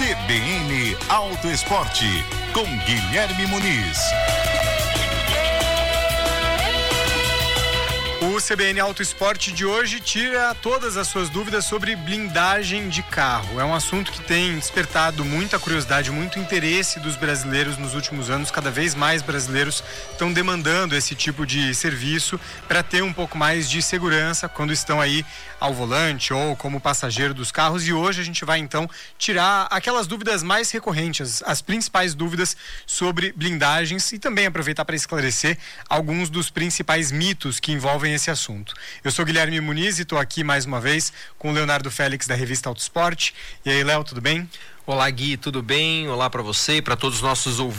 CBN Auto Esporte, com Guilherme Muniz. O CBN Auto Esporte de hoje tira todas as suas dúvidas sobre blindagem de carro. É um assunto que tem despertado muita curiosidade, muito interesse dos brasileiros nos últimos anos. Cada vez mais brasileiros estão demandando esse tipo de serviço para ter um pouco mais de segurança quando estão aí ao volante ou como passageiro dos carros. E hoje a gente vai então tirar aquelas dúvidas mais recorrentes, as principais dúvidas sobre blindagens, e também aproveitar para esclarecer alguns dos principais mitos que envolvem esse assunto. Eu sou Guilherme Muniz e estou aqui mais uma vez com o Leonardo Félix, da revista Auto Esporte. E aí, Léo, tudo bem? Olá, Gui, tudo bem? Olá para você e para todos os nossos ouvintes.